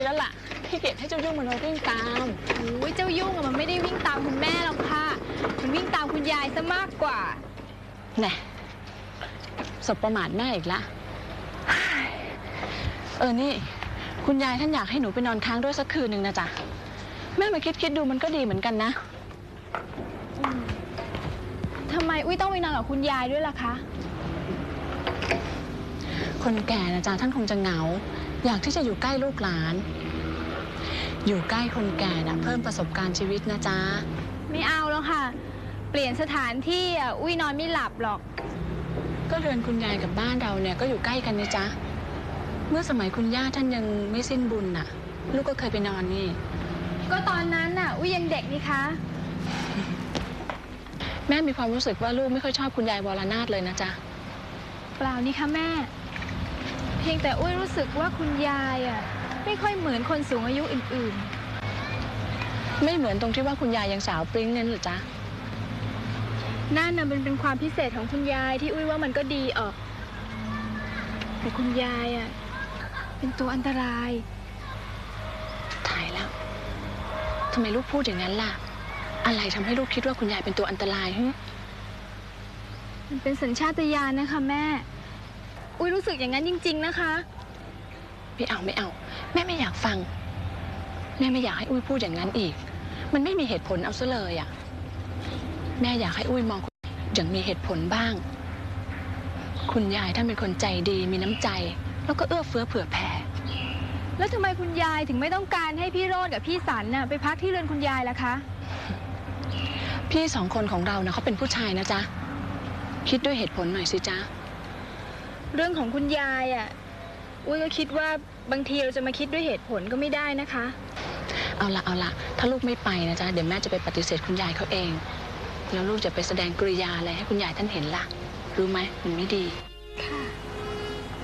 แล้วล่ะพี่เกียรติให้เจ้ายุ่งมันมาวิ่งตามโอ้ยเจ้ายุ่งมันไม่ได้วิ่งตามคุณแม่หรอกค่ะมันวิ่งตามคุณยายซะมากกว่าแน่สบประมาทแม่อีกละนี่คุณยายท่านอยากให้หนูไปนอนค้างด้วยสักคืนหนึ่งนะจ๊ะแม่มาคิดดูมันก็ดีเหมือนกันนะทำไมอุ้ยต้องไปนอนกับคุณยายด้วยล่ะคะคนแก่นะจ๊ะท่านคงจะเหงาอยากที่จะอยู่ใกล้ลูกหลานอยู่ใกล้คนแก่นะเพิ่มประสบการณ์ชีวิตนะจ๊ะไม่เอาแล้วค่ะเปลี่ยนสถานที่อุ้ยนอนไม่หลับหรอกก็เรือนคุณยายกับบ้านเราเนี่ยก็อยู่ใกล้กันนี่จ๊ะเมื่อสมัยคุณย่าท่านยังไม่สิ้นบุญน่ะลูกก็เคยไปนอนนี่ก็ตอนนั้นน่ะอุ้ยยังเด็กนี่คะแม่มีความรู้สึกว่าลูกไม่ค่อยชอบคุณยายวรนาถเลยนะจ๊ะเปล่านี่คะแม่เพียงแต่อุ้ยรู้สึกว่าคุณยายไม่ค่อยเหมือนคนสูงอายุอื่นๆไม่เหมือนตรงที่ว่าคุณยายยังสาวปริ้งนั่นหรือจ๊ะนั่นน่ะมันเป็นความพิเศษของคุณยายที่อุ้ยว่ามันก็ดีออกแต่คุณยายเป็นตัวอันตรายตายแล้วทำไมลูกพูดอย่างนั้นล่ะอะไรทำให้ลูกคิดว่าคุณยายเป็นตัวอันตรายฮึมันเป็นสัญชาตญาณนะคะแม่อุ้ยรู้สึกอย่างนั้นจริงๆนะคะไม่เอาแม่ไม่อยากฟังแม่ไม่อยากให้อุ้ยพูดอย่างนั้นอีกมันไม่มีเหตุผลเอาซะเลยแม่อยากให้อุ้ยมองอย่างมีเหตุผลบ้างคุณยายท่านเป็นคนใจดีมีน้ำใจแล้วก็เอื้อเฟื้อเผื่อแผ่แล้วทำไมคุณยายถึงไม่ต้องการให้พี่โรจน์กับพี่สันไปพักที่เรือนคุณยายล่ะคะพี่สองคนของเรานะเขาเป็นผู้ชายนะจ๊ะคิดด้วยเหตุผลหน่อยสิจ๊ะเรื่องของคุณยายอุ้ยก็คิดว่าบางทีเราจะมาคิดด้วยเหตุผลก็ไม่ได้นะคะเอาละถ้าลูกไม่ไปนะจ๊ะเดี๋ยวแม่จะไปปฏิเสธคุณยายเขาเองแล้วลูกจะไปแสดงกริยาอะไรให้คุณยายท่านเห็นล่ะรู้ไหมมันไม่ดี